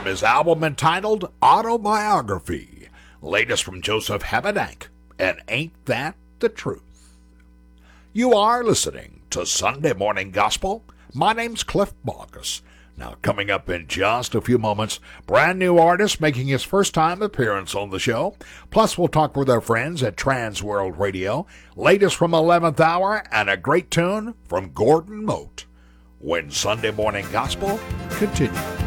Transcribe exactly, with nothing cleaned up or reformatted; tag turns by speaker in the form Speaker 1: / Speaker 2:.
Speaker 1: his album entitled Autobiography. Latest from Joseph Habedank, and Ain't That the Truth? You are listening to Sunday Morning Gospel. My name's Cliff Marcus. Now, coming up in just a few moments, brand new artist making his first time appearance on the show. Plus, we'll talk with our friends at Trans World Radio. Latest from eleventh hour and a great tune from Gordon Mote. When Sunday Morning Gospel continues.